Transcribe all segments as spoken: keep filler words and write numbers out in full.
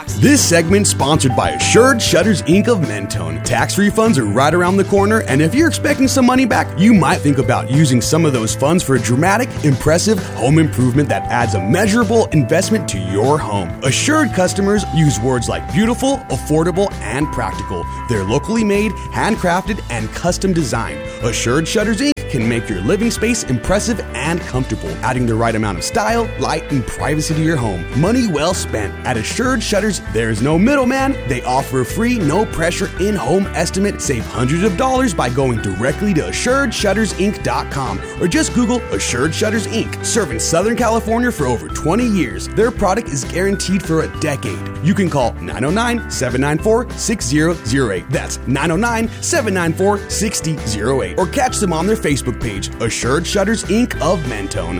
This segment sponsored by Assured Shutters Incorporated of Mentone. Tax refunds are right around the corner, and if you're expecting some money back, you might think about using some of those funds for a dramatic, impressive home improvement that adds a measurable investment to your home. Assured customers use words like beautiful, affordable, and practical. They're locally made, handcrafted, and custom designed. Assured Shutters Incorporated can make your living space impressive and comfortable, adding the right amount of style, light, and privacy to your home. Money well spent. At Assured Shutters, there's no middleman. They offer a free, no-pressure in-home estimate. Save hundreds of dollars by going directly to assured shutters inc dot com or just Google Assured Shutters Incorporated. Serving Southern California for over twenty years, their product is guaranteed for a decade. You can call nine oh nine, seven nine four, six oh oh eight. That's nine oh nine, seven nine four, six oh oh eight. Or catch them on their Facebook page, Assured Shutters Incorporated of Mentone.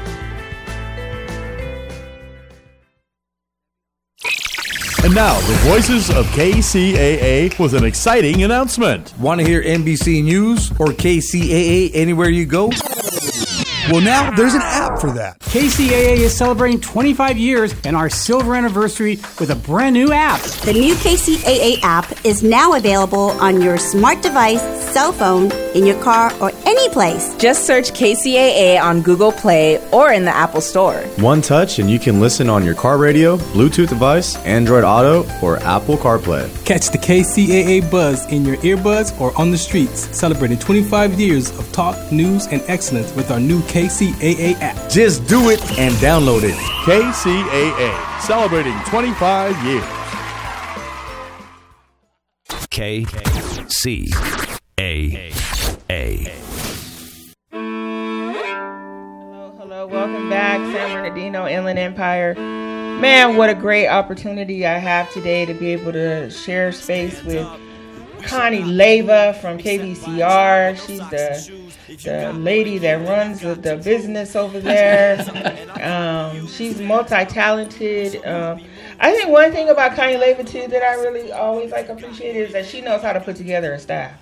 And now, the voices of K C A A with an exciting announcement. Want to hear N B C News or K C A A anywhere you go? Well, now there's an app for that. K C A A is celebrating twenty-five years and our silver anniversary with a brand new app. The new K C A A app is now available on your smart device, cell phone, in your car, or any place. Just search K C A A on Google Play or in the Apple Store. One touch and you can listen on your car radio, Bluetooth device, Android Auto, or Apple CarPlay. Catch the K C A A buzz in your earbuds or on the streets, celebrating twenty-five years of talk, news, and excellence with our new K C A A app. Just do it and download it. K C A A, celebrating twenty-five years. K C A A. Hello, hello. Welcome back, San Bernardino Inland Empire. Man, what a great opportunity I have today to be able to share space with Connie Leyva from K V C R. She's the the lady that runs the, the business over there. Um, she's multi-talented. Um, I think one thing about Connie Leyva too that I really always like appreciate is that she knows how to put together a staff.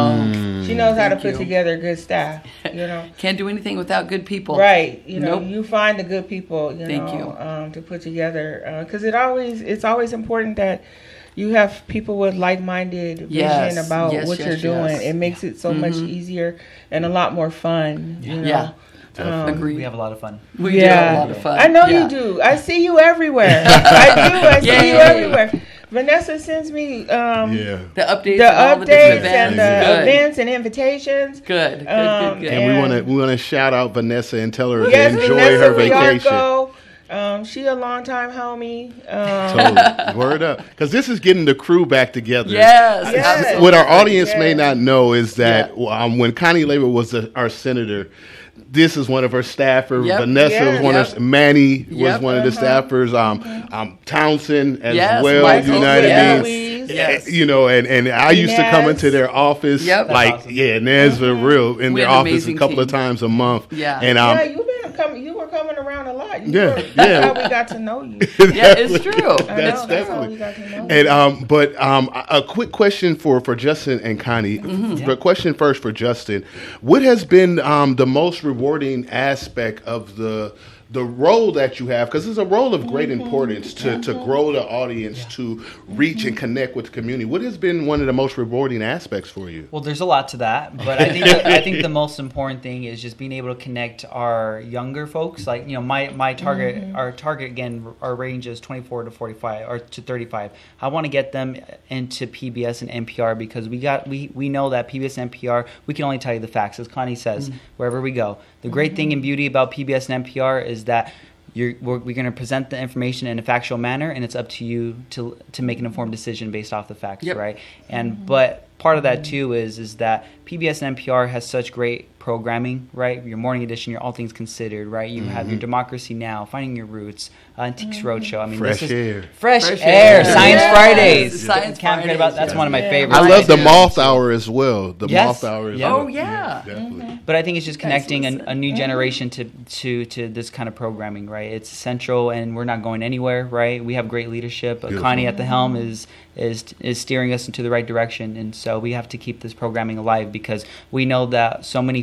Mm. She knows how to Thank put you. together good staff. You know, can't do anything without good people. Right. You know, Nope. you find the good people. You Thank know, Um, to put together because it always it's always important that you have people with like-minded vision Yes. about Yes, what yes, you're doing. yes. It makes it so much Mhm. easier and a lot more fun. You know? Yeah. Um, Agreed. We have a lot of fun. We yeah. do have a lot of fun. I know Yeah. you do. I see you everywhere. I do. I see Yay. you everywhere. Vanessa sends me um, Yeah. The updates, the and all the different updates and the events. Good. events and invitations. Good, good, Um, good, good. And we want to we want to shout out Vanessa and tell her Yes, to enjoy Vanessa her vacation. Riarco. Um, she a longtime homie. Um, Totally. Word up. Because this is getting the crew back together. Yes, Yes. absolutely. What our audience Yes. may not know is that um, when Connie Leyva was the, our senator, this is one of her staffers. Yep. Vanessa Yes. was one Yep. of Manny was Yep. one of the Uh-huh. staffers. Um, um, Townsend as Yes, well. Michael, You know what yes. I mean? Louise. Yes. You know, and, and I used to come Inez. into their office, Yep. like, That's awesome. yeah, Nez were real in We their had an office a amazing couple of team. times a month. Yeah. And um, Yeah, you've been coming. You were coming around a lot. You Yeah, were, yeah. That's how we got to know you. Yeah, it's true. I know, That's that's how definitely. we got to know you. And um, but um, a a quick question for, for Justin and Connie. Mm-hmm. But question first for Justin: what has been um, the most rewarding aspect of the the role that you have? Because it's a role of great importance to, to grow the audience, to reach and connect with the community. What has been one of the most rewarding aspects for you? Well, there's a lot to that, but I think I think the most important thing is just being able to connect our younger folks. Like, you know, my my target Mm-hmm. our target again, our range is twenty-four to forty-five or to thirty-five. I want to get them into P B S and N P R because we got we we know that P B S and N P R, we can only tell you the facts, as Connie says, Mm-hmm. wherever we go. The great thing and beauty about P B S and N P R is that You're, we're, we're going to present the information in a factual manner, and it's up to you to to make an informed decision based off the facts, Yep. right? And but part of that too is is that P B S and N P R has such great programming, right? Your morning edition, your All Things Considered, right? You have your Democracy Now, Finding Your Roots, uh, Antiques Roadshow. I mean, Fresh this is Air. Fresh, Fresh Air, Air. Science Yes. Fridays. Science Can't forget about that's Fridays, one of my yeah. favorites. I love the do. Moth Hour as well. The Yes. Moth Hour as Yeah. well. Oh, yeah. definitely. But I think it's just connecting a, listen. a new generation to, to, to this kind of programming, right? It's essential, and we're not going anywhere, right? We have great leadership. Beautiful. Connie at the helm is is is steering us into the right direction, and so we have to keep this programming alive because we know that so many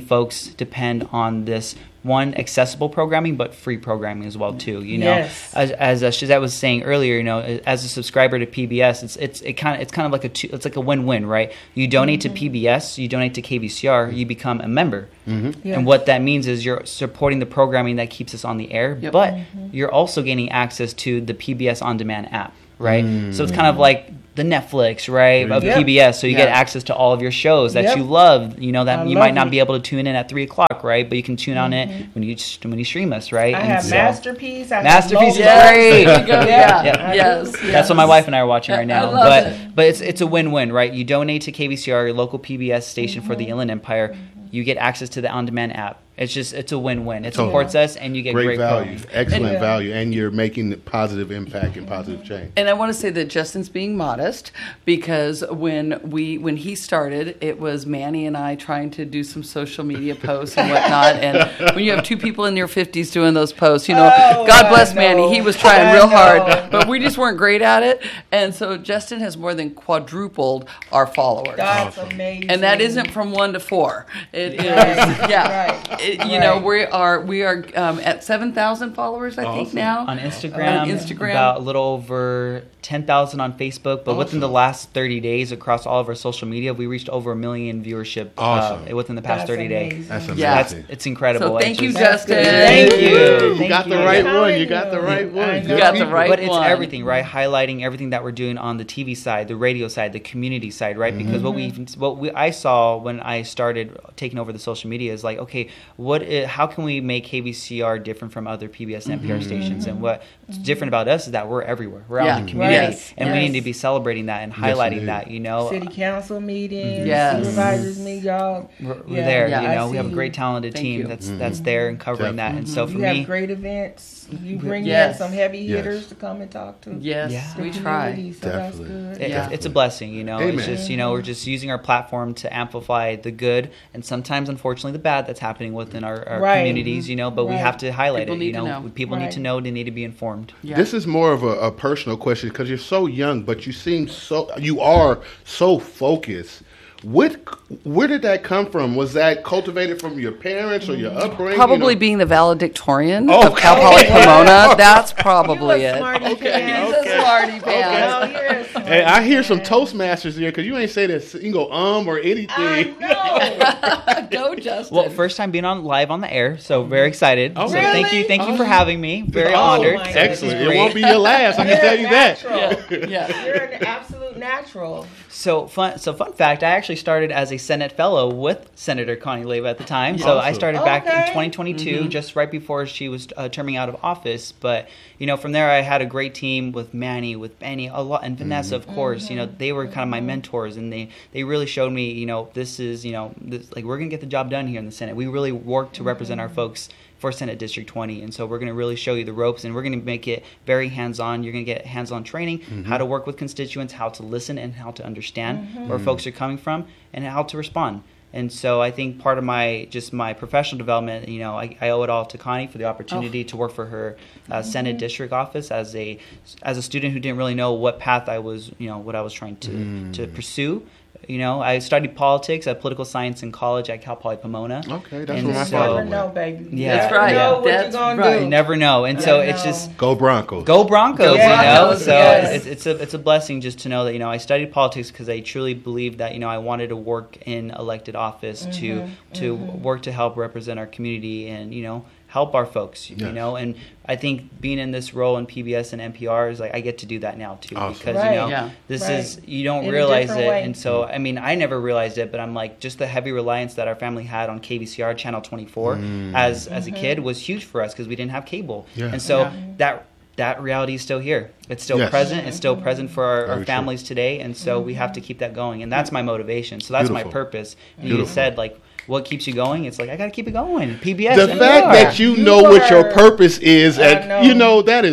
folks depend on this one accessible programming, but free programming as well too. You know, Yes. as as uh, Shazette was saying earlier, you know, as a subscriber to P B S, it's it's it kind of it's kind of like a two, it's like a win-win, right? You donate Mm-hmm. to P B S, you donate to K V C R, you become a member, Mm-hmm. Yes. and what that means is you're supporting the programming that keeps us on the air, Yep. but Mm-hmm. you're also gaining access to the P B S On Demand app, right? Mm. So it's kind of like the Netflix, right, of Yep. P B S. So you get Yeah. access to all of your shows that Yep. you love. You know that I you love might not it. be able to tune in at three o'clock, right? But you can tune on it when you when you stream us, right? I And have so- Masterpiece. I Masterpiece is have Lola. great. There you go. Yeah. Yeah. I Yes. do. yes. That's what my wife and I are watching right I now. love but it. but it's it's a win-win, right? You donate to K V C R, your local P B S station for the Mm-hmm. Inland Empire. You get access to the on-demand app. It's just it's a win-win. It Totally. supports us, and you get Great, great, value, programming. excellent Yeah. value, and you're making positive impact and positive change. And I want to say that Justin's being modest because when we when he started, it was Manny and I trying to do some social media posts and whatnot. And when you have two people in their fifties doing those posts, you know, Oh, God I bless know. Manny, he was trying I real know. hard, but we just weren't great at it. And so Justin has more than quadrupled our followers. That's amazing. And that isn't from one to four. It is, Right. yeah. Right. It- you know, Right. we are we are um, at seven thousand followers, I think Awesome. now On Instagram, On Instagram. about a little over ten thousand on Facebook. But within the Awesome. last thirty days, across all of our social media, we reached over a million viewership Awesome. uh, within the past That's thirty days. amazing. That's amazing. Yeah. That's it's incredible. So It's thank you, just- Justin. Thank you. You Thank got the you. right I'm one. telling You got the you. right I one. know. Good You got the people. right But it's one. everything, right? Highlighting everything that we're doing on the T V side, the radio side, the community side, right? Because what we what we I saw when I started taking over the social media is like, okay, what i- how can we make K V C R different from other P B S and N P R stations? And what's different about us is that we're everywhere. We're out Yeah. in the community, Yes. and we Yes. need to be celebrating that and Yes, highlighting indeed. that. You know, City council meetings, Yes. supervisors meet, y'all. we're, we're Yeah, there. yeah, you I know, we have a see great you. talented Thank team you. that's that's there and covering that. And so for You me, have great events. You bring Yes. in some heavy Yes. hitters to come and talk to. Yes, Yeah. the we try. community, So that's Definitely. good. It- Yeah. it's a blessing, you know. It's Amen. just, you know, we're just using our platform to amplify the good and sometimes, unfortunately, the bad that's happening within our, our Right. communities, you know. But we Right. have to highlight People it, need you to know. know. People Right. need to know. They need to be informed. Yeah. This is more of a, a personal question because you're so young, but you seem so you are so focused. What, where did that come from? Was that cultivated from your parents or your upbringing? Probably or- being the valedictorian Oh, of Cal Poly okay. Pomona. That's probably You a it. smarty Okay, pants. He's a smarty No, pants. you're a smarty Hey, I hear some pants. Toastmasters here because you ain't say that single um or anything. I know. Go, Justin. Well, first time being on live on the air, so very excited. Oh, so really? thank you, thank you for Oh. having me. Very Oh, honored. my excellent. This is It won't great. be your last. I can You're tell a you that. natural. yeah, yeah. You're an absolute natural. So fun. So fun fact: I actually started as a Senate fellow with Senator Connie Leyva at the time. So I Awesome. started back Okay. in twenty twenty-two, Mm-hmm. just right before she was uh, terming out of office. But you know, from there, I had a great team with Manny, with Benny, a lot, and Vanessa, of course. You know, they were kind of my mentors, and they they really showed me, you know, this is, you know, this, like we're gonna get the job done here in the Senate. We really work to represent our folks for Senate District twenty, and so we're going to really show you the ropes, and we're going to make it very hands-on. You're going to get hands-on training, how to work with constituents, how to listen, and how to understand where folks are coming from, and how to respond. And so I think part of my just my professional development, you know, I, I owe it all to Connie for the opportunity to work for her uh, Senate District office as a as a student who didn't really know what path I was, you know, what I was trying to to pursue. You know, I studied politics, uh, political science in college at Cal Poly Pomona. Okay, that's And where my so- father Never went. know, baby. You Yeah. That's never right. know what That's you're gonna right. do. You never know, and so Yeah, it's no. just Go Broncos. go Broncos. Yeah. You know, Broncos, so yes. it's, it's a it's a blessing just to know that, you know, I studied politics because I truly believed that, you know, I wanted to work in elected office to to work to help represent our community and, you know, help our folks. You Yes. know, and I think being in this role in P B S and N P R is like I get to do that now too, Awesome. because Right. you know Yeah. this Right. is you don't In a realize it, different way. and so I mean I never realized it, but I'm like just the heavy reliance that our family had on K V C R Channel twenty-four as as a kid was huge for us because we didn't have cable, Yeah. and so Yeah. that. That reality is still here. It's still Yes. present. It's still present for our, Very our true. families today, and so we have to keep that going. And that's my motivation. So that's my Beautiful. purpose. And Beautiful. you said like, what keeps you going? It's like I got to keep it going. P B S. The N P fact R. that you You know what your are- purpose is, I and know. you know that is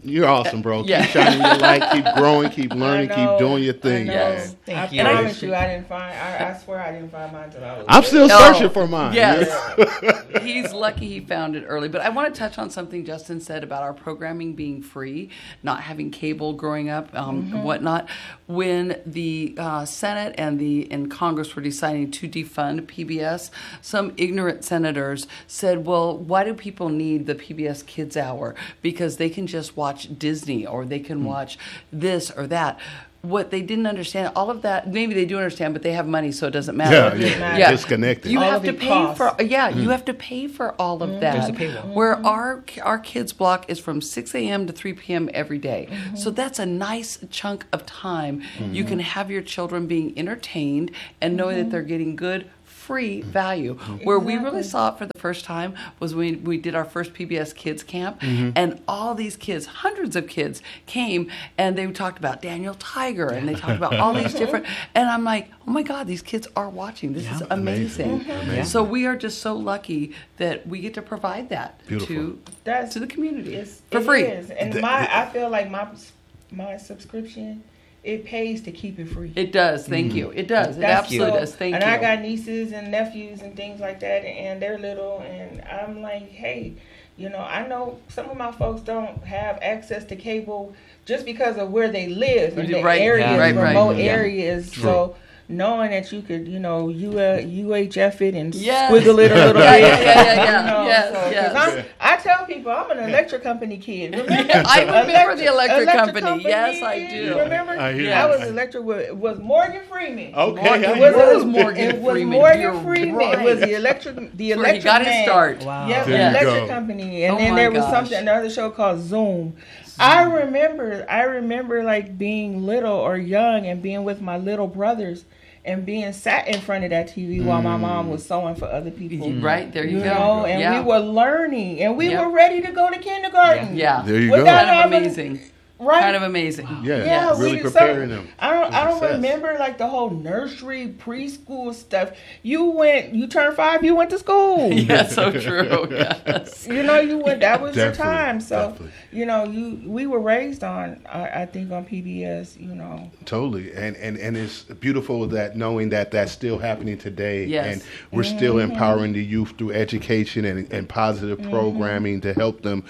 You're awesome, bro. Yeah. Keep shining your light. Keep growing. Keep learning. I know, Keep doing your thing. I know. Man. Thank I you. promise you, I didn't find. I, I swear, I didn't find mine until I was. I'm still Oh, searching for mine. Yes. He's lucky he found it early. But I want to touch on something Justin said about our programming being free, not having cable growing up, um, Mm-hmm. and whatnot. When the uh, Senate and the and Congress were deciding to defund P B S, some ignorant senators said, well, why do people need the P B S Kids Hour? Because they can just watch Disney or they can watch this or that. What they didn't understand, all of that, maybe they do understand, but they have money, so it doesn't matter. Yeah, yeah, yeah. Disconnected. You All have of to it pay costs. for, yeah, Mm. you have to pay for all of There's that. a paywall. Where our our kids block is from six a.m. to three p.m. every day. Mm-hmm. So that's a nice chunk of time. You can have your children being entertained and knowing Mm-hmm. that they're getting good, free value. Where we really Exactly. saw it for the first time was when we did our first P B S Kids Camp, Mm-hmm. and all these kids, hundreds of kids, came and they talked about Daniel Tiger and they talked about all these different, and I'm like, oh my God, these kids are watching. This is amazing. Amazing. Amazing. So we are just so lucky that we get to provide that Beautiful. to That's to the community It's, for it free. is. And my, I feel like my my subscription, it pays to keep it free. It does. Thank you. It does. It That's absolutely so- does. Thank and you. I got nieces and nephews and things like that, and they're little, and I'm like, hey, you know, I know some of my folks don't have access to cable just because of where they live in the Right, areas, yeah, right, right. remote Yeah. areas. True. So knowing that you could, you know, U, uh, U H F it and Yes. squiggle it a little Yeah, bit. yeah, yeah, yeah, yeah. You know, Yes, so, 'cause yes. I'm, I tell people I'm an electric company kid. Remember? I remember the electric, Electric company. Yes, I do. Remember? I hear I you. was electric with it was Morgan Freeman. Okay, Morgan- I it hear was you. Morgan It was Freeman. Morgan You're Freeman. right. It was the electric the That's where he electric got his man. start. Wow. Yep, There the you electric go. company. And Oh then my there was gosh. something another show called Zoom. I remember I remember like being little or young and being with my little brothers and being sat in front of that T V while my mom was sewing for other people. Right, there you, You go. know, and yeah. we were learning, and we Yep. were ready to go to kindergarten. Yeah. There you Without go. Kind of having- amazing. Right? Kind of amazing. Yeah, Yeah, really we, preparing so, them. I don't. for I don't success. remember like the whole nursery, preschool stuff. You went. You turned five. You went to school. Yeah, so true. Yes. You know, you went. That was your Definitely, time. So, definitely. you know, you we were raised on. I, I think on P B S. You know. Totally, and, and and it's beautiful that knowing that that's still happening today, Yes. and we're still empowering the youth through education and, and positive programming to help them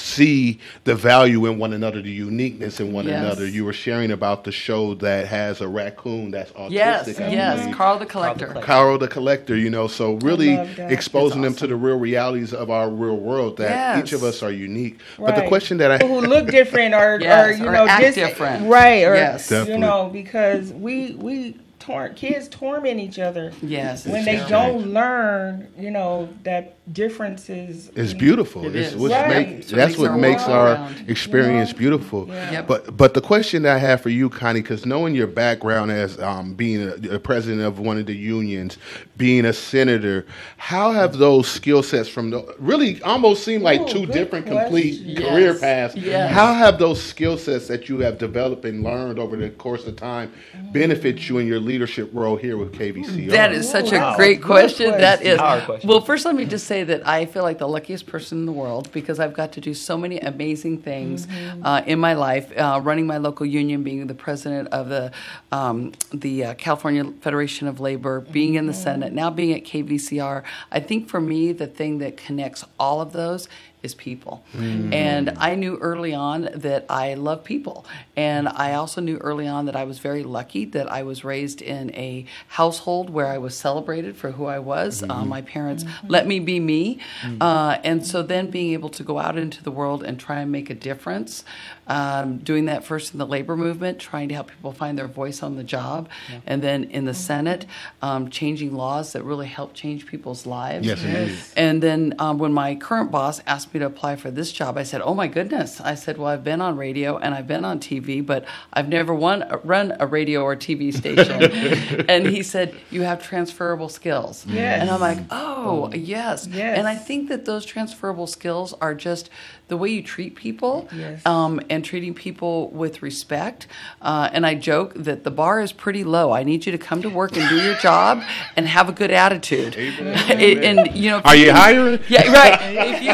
see the value in one another, the uniqueness in one Yes. another. You were sharing about the show that has a raccoon that's autistic. Yes, I yes. believe. Carl the Collector. Collector. Carol the Collector, you know, so really love that. exposing That's them to the real realities of our real world, that Yes. each of us are unique. But the Right. question that I People who look different or, Yes, or you or know, act dis- different. right? Or Yes. you Definitely. know, because we we tor- kids torment each other. Yes. When it's they true. don't learn, you know, that differences. It's you know, beautiful. It It's is. what Right. make, It's what that's makes what our makes world our around. experience Yeah. beautiful. Yeah. Yep. But but the question that I have for you, Connie, because knowing your background as um, being a, a president of one of the unions, being a senator, how have those skill sets from the really almost seem like Ooh, two good different complete question. career Yes. paths? Yes. How have those skill sets that you have developed and learned over the course of time benefit you in your leadership role here with K V C R? That is such Wow. a great Good question. That question. is. Our question. Well, first, let me just say that I feel like the luckiest person in the world because I've got to do so many amazing things uh, in my life. Uh, running my local union, being the president of the um, the uh, California Federation of Labor, being in the Senate, now being at K V C R. I think for me, the thing that connects all of those is people. Mm. And I knew early on that I love people. And I also knew early on that I was very lucky that I was raised in a household where I was celebrated for who I was. Mm-hmm. Uh, my parents let me be me. Uh, and so then being able to go out into the world and try and make a difference, um, doing that first in the labor movement, trying to help people find their voice on the job, and then in the Senate, um, changing laws that really help change people's lives. Yes, indeed. And then um, when my current boss asked me to apply for this job, I said, oh my goodness. I said, well, I've been on radio and I've been on T V, but I've never won, run a radio or T V station. And he said, you have transferable skills. Yes. And I'm like, oh, yes. Yes. And I think that those transferable skills are just the way you treat people Yes. um, and treating people with respect. Uh, and I joke that the bar is pretty low. I need you to come to work and do your job and have a good attitude. It- and you know, if Are you can- hiring? Yeah, right. If you can do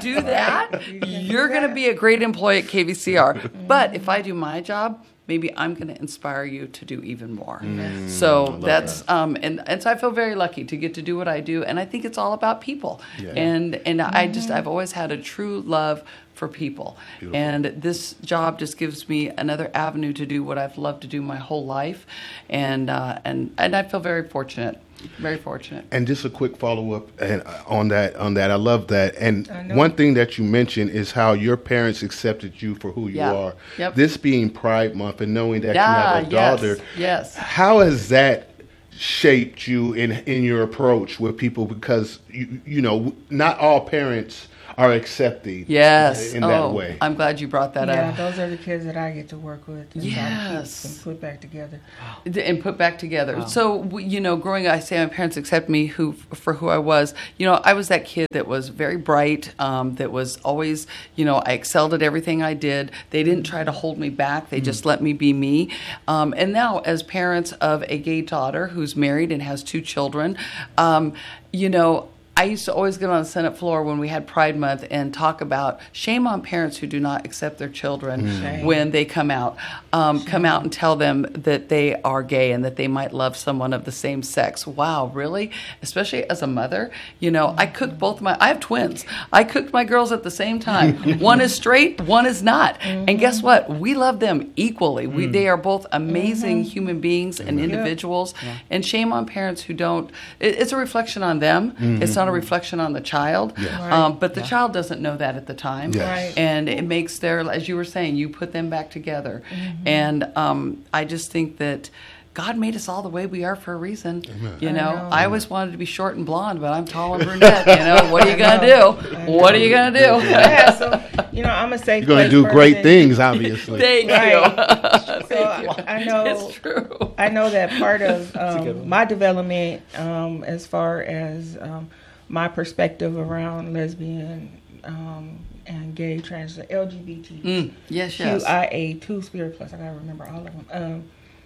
do that, you're going to be a great employee at K V C R. But if I do my job, maybe I'm going to inspire you to do even more. Mm, so that's that. um, and and so I feel very lucky to get to do what I do, and I think it's all about people. Yeah. And and mm-hmm. I just I've always had a true love for people, Beautiful. And this job just gives me another avenue to do what I've loved to do my whole life, and uh, and and I feel very fortunate. Very fortunate. And just a quick follow up and on that. On that, I love that. And one thing that you mentioned is how your parents accepted you for who you yeah. are. Yep. This being Pride Month and knowing that yeah, you have a daughter. Yes. yes. How has that shaped you in in your approach with people? Because you you know not all parents are accepting yes. in oh, that way. I'm glad you brought that yeah, up. Yeah, those are the kids that I get to work with and, yes. and put back together. And put back together. Wow. So, you know, growing up, I say my parents accept me who for who I was. You know, I was that kid that was very bright, um, that was always, you know, I excelled at everything I did. They didn't try to hold me back. They mm. just let me be me. Um, and now, as parents of a gay daughter who's married and has two children, um, you know, I used to always get on the Senate floor when we had Pride Month and talk about shame on parents who do not accept their children mm. when they come out. Um, come out and tell them that they are gay and that they might love someone of the same sex. Wow, really? Especially as a mother, you know, I cook both my, I have twins. I cooked my girls at the same time. One is straight, one is not. Mm-hmm. And guess what? We love them equally. Mm. We, they are both amazing mm-hmm. human beings and individuals. Yeah. And shame on parents who don't, it, it's a reflection on them. Mm-hmm. It's not a reflection on the child. Yeah. Right. Um, but the yeah. child doesn't know that at the time. Yes. Right. And it makes their, as you were saying, you put them back together. Mm-hmm. And um, I just think that God made us all the way we are for a reason. Amen. You know, I, know. I always wanted to be short and blonde, but I'm tall and brunette. You know, what are you going to do? What are you going to do? Yeah, so, you know, I'm a safe You're going to do person. great things, obviously. Thank right. you. So Thank you. I know, it's true. I know that part of um, my development um, as far as um, my perspective around lesbian um, and gay, trans, L G B T, mm, yes, yes. Q I A, two Spirit Plus, I gotta remember all of them, um,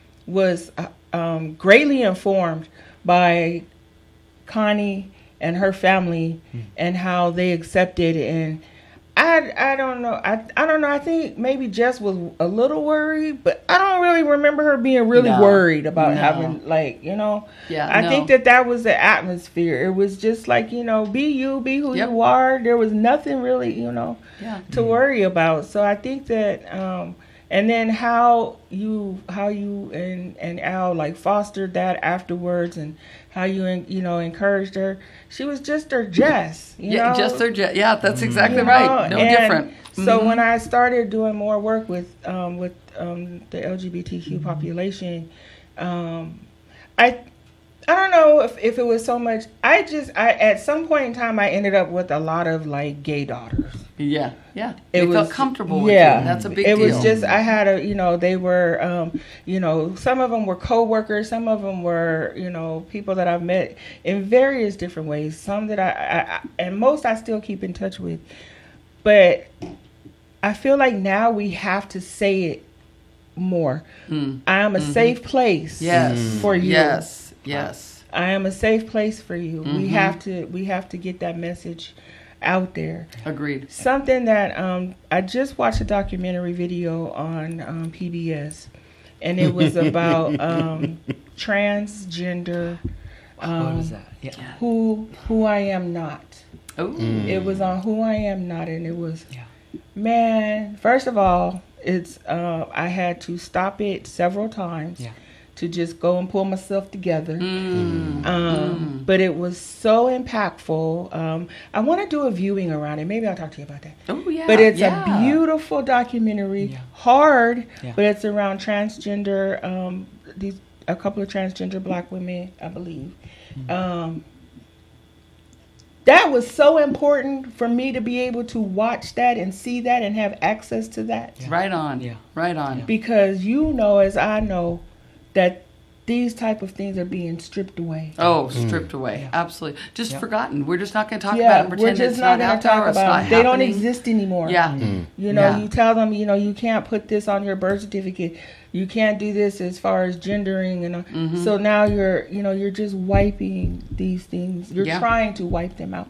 was uh, um, greatly informed by Connie and her family mm. and how they accepted. And I, I don't know, I, I don't know, I think maybe Jess was a little worried, but I don't really remember her being really no. worried about no. having, like, you know, yeah, I no. think that that was the atmosphere. It was just like, you know, be you, be who yep. you are. There was nothing really, you know, yeah. to mm. worry about. So I think that, um, and then how you, how you and, and Al like fostered that afterwards, and how you, you know, encouraged her. She was just her Jess, you yeah, know? just her Jess. Yeah, that's exactly you right. know? No and different. Mm-hmm. So when I started doing more work with um, with um, the L G B T Q population, um, I I don't know if, if it was so much. I just I at some point in time I ended up with a lot of like gay daughters. Yeah, yeah. It they was, felt comfortable with yeah, you. That's a big it deal. It was just, I had a, you know, they were, um, you know, some of them were co-workers. Some of them were, you know, people that I've met in various different ways. Some that I, I, I and most I still keep in touch with. But I feel like now we have to say it more. Mm. I am a mm-hmm. safe place yes. for you. Yes, yes. I am a safe place for you. Mm-hmm. We have to, we have to get that message out there. Agreed. Something that um, I just watched a documentary video on um, P B S, and it was about um, transgender. Um, what was that? Yeah. Who who I am not. Oh. Mm. It was on Who I Am Not, and it was, yeah. man. First of all, it's uh, I had to stop it several times. Yeah. To just go and pull myself together. Mm. Um, mm. But it was so impactful. Um, I want to do a viewing around it. Maybe I'll talk to you about that. Oh, yeah. But it's yeah. a beautiful documentary. Yeah. Hard, yeah. but it's around transgender, um, these a couple of transgender black women, I believe. Mm. Um, that was so important for me to be able to watch that and see that and have access to that. Yeah. Right on. Yeah. Right on. Because you know, as I know, that these type of things are being stripped away. Oh, stripped mm. away. Yeah. Absolutely. Just yeah. forgotten. We're just not going to talk yeah, about it and pretend we're just it's not, not going to talk about it. They don't exist anymore. Yeah. Mm. You know, yeah. you tell them, you know, you can't put this on your birth certificate. You can't do this as far as gendering. And mm-hmm. so now you're, you know, you're just wiping these things. You're yeah. trying to wipe them out.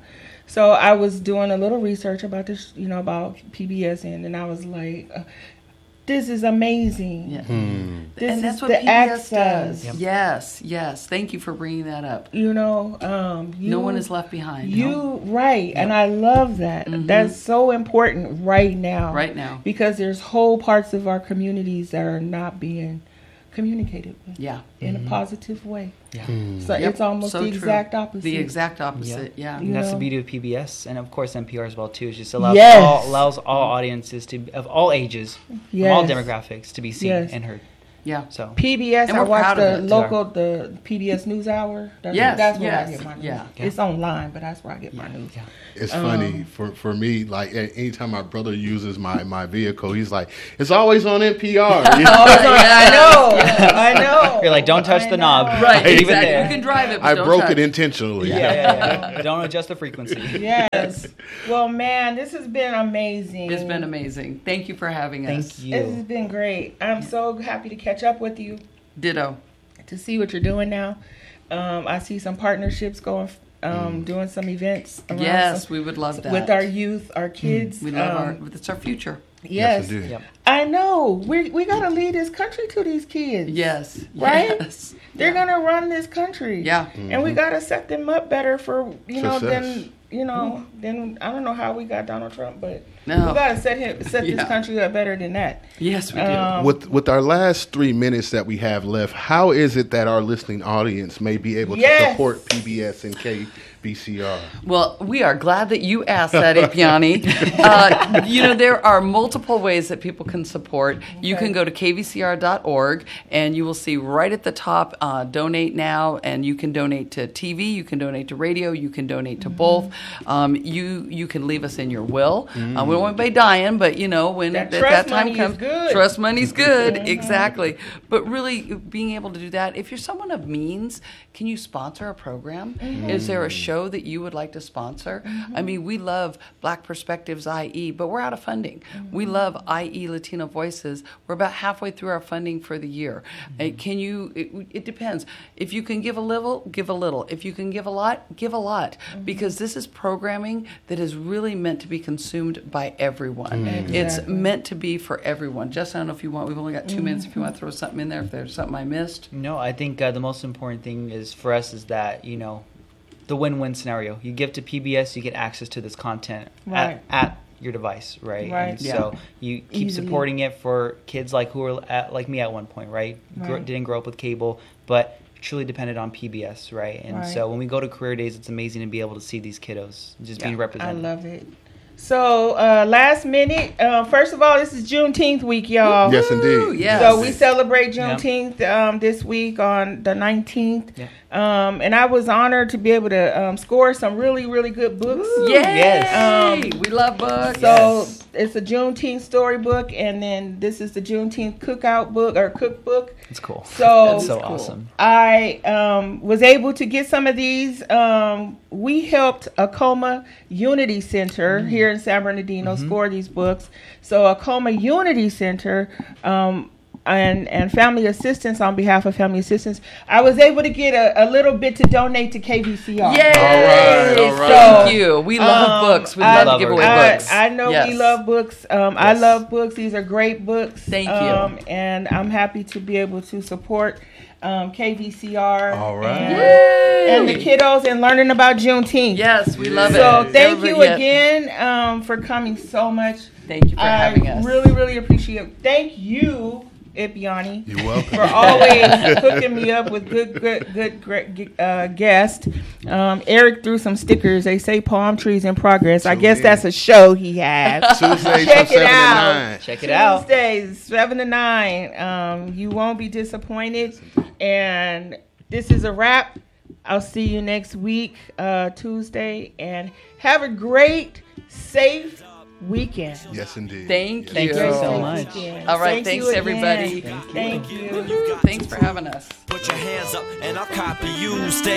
So I was doing a little research about this, you know, about P B S N, and I was like, uh, this is amazing. Yeah. Hmm. This and is that's what the P B S access. does. Yes, yes. Thank you for bringing that up. You know, um, you, no one is left behind. You no. right, yep. And I love that. Mm-hmm. That's so important right now. Right now, because there's whole parts of our communities that are not being communicated with. Yeah, in mm-hmm. a positive way. Yeah, mm. so yep. it's almost so the true. exact opposite. The exact opposite. Yeah, yeah. And that's the beauty of P B S and of course N P R as well too. It just allows yes. all allows all audiences to of all ages, yes. from all demographics to be seen yes. and heard. Yeah. So P B S, I watch the local, the P B S NewsHour. That's, yes, that's where yes, I get my news. yeah. It's online, but that's where I get my news. Yeah. It's um, funny for, for me. Like anytime my brother uses my, my vehicle, he's like, "It's always on N P R." You know? I know, I know. You're like, "Don't touch I the know. knob." Right, leave exactly. it there. You can drive it. But I don't broke touch. it intentionally. Yeah, yeah, yeah. Don't adjust the frequency. Yes. Well, man, this has been amazing. It's been amazing. Thank you for having Thank us. Thank you. This has been great. I'm so happy to catch up with you. Ditto. To see what you're doing now. Um, I see some partnerships going, um, mm. doing some events. Yes, some, we would love that. With our youth, our kids. Mm. We love um, our, it's our future. Yes. yes yep. I know. We we got to lead this country to these kids. Yes. Right? Yes. They're yeah. going to run this country. Yeah. Mm-hmm. And we got to set them up better for, you know, Success. than, you know, then I don't know how we got Donald Trump, but no. we got to set him, set yeah. this country up better than that. Yes, we do. Um, with with our last three minutes that we have left, how is it that our listening audience may be able yes. to support P B S and K B C R? Well, we are glad that you asked that, Ipiani. uh, you know, there are multiple ways that people can support. Okay. You can go to k v c r dot org, and you will see right at the top, uh, donate now, and you can donate to T V, you can donate to radio, you can donate to mm-hmm. both. Um, you you can leave us in your will. Mm-hmm. Uh, we don't want anybody dying, but, you know, when that, at that time money comes, is good. trust money's good. Mm-hmm. Exactly. But really, being able to do that, if you're someone of means, can you sponsor a program? Mm-hmm. Is there a show that you would like to sponsor? Mm-hmm. I mean, we love Black Perspectives I E, but we're out of funding. Mm-hmm. We love I E Latino Voices. We're about halfway through our funding for the year. Mm-hmm. Uh, can you, it, it depends. If you can give a little, give a little. If you can give a lot, give a lot. Mm-hmm. Because this is programming that is really meant to be consumed by everyone. Mm-hmm. Exactly. It's meant to be for everyone. Just I don't know if you want, we've only got two mm-hmm. minutes if you want to throw something in there, if there's something I missed. No, I think uh, the most important thing is for us is that, you know, the win-win scenario. You give to P B S, you get access to this content right. at, at your device, right? Right. And yeah. so you keep Easily. supporting it for kids like who were at, like me at one point, right? right. Gr- didn't grow up with cable, but truly depended on P B S, right? And right. so when we go to career days, it's amazing to be able to see these kiddos just yeah. being represented. I love it. So, uh, last minute, uh, first of all, this is Juneteenth week, y'all. Yes, indeed. Yes. So we celebrate Juneteenth um, this week on the nineteenth. Yeah. Um, and I was honored to be able to um, score some really, really good books. Ooh, yes. Um, we love books. So yes. it's a Juneteenth storybook, and then this is the Juneteenth cookout book or cookbook. It's cool. So That's so cool. awesome. I um, was able to get some of these. Um, we helped Acoma Unity Center mm. here in San Bernardino mm-hmm. score these books. So Acoma Unity Center um, and and Family Assistance, on behalf of Family Assistance, I was able to get a, a little bit to donate to K V C R. Yay! All right, all right. Thank you. We love um, books. We I, love to give away I, books. I know yes. we love books. Um, I yes. love books. These are great books. Thank you. Um, and I'm happy to be able to support um, K V C R. All right. And, and the kiddos and learning about Juneteenth. Yes, we love so it. So thank Everybody you get- again um, for coming so much. Thank you for I having us. really, really appreciate it. Thank you, Ipiani. You're welcome. For always hooking me up with good, good, good, great uh, guests. Um, Eric threw some stickers. They say palm trees in progress. I Tune guess in. that's a show he has. Tuesdays Check from it seven out. to nine. Check it out. Tuesdays, seven to nine. Um, you won't be disappointed. And this is a wrap. I'll see you next week, uh, Tuesday. And have a great, safe weekend. Yes, indeed. Thank Thank you. you so much. All right. Thank Thanks, you everybody. again. Thank you. Thank you. Thanks for having us. Put your hands up and I'll copy you. Stay